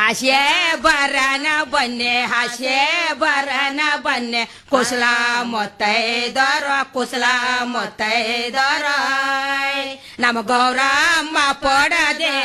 ಹಾಸ್ಯ ಬರನ ಬನ್ನೆ ಹಾಸ್ಯ ಬರನ ಬನ್ನೆ ಕುಶಲ ಮೊತ್ತೈದರ ನಮ್ಮ ಗೌರಮ್ಮ ಪಡದೆ